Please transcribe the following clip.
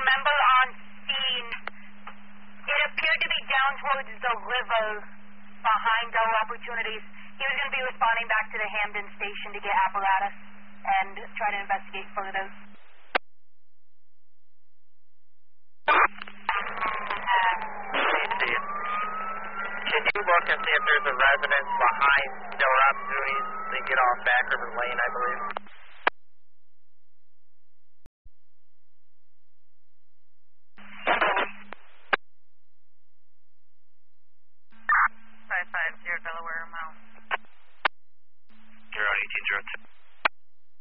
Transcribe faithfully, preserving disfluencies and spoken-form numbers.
member on scene. It appeared to be down towards the river behind our opportunities. He was going to be responding back to the Hamden station to get apparatus and try to investigate further. Can you look and see if there's a residence behind our opportunities? They get off Back River Lane, I believe. five five zero Delaware Mount. Zero eighteen zero two.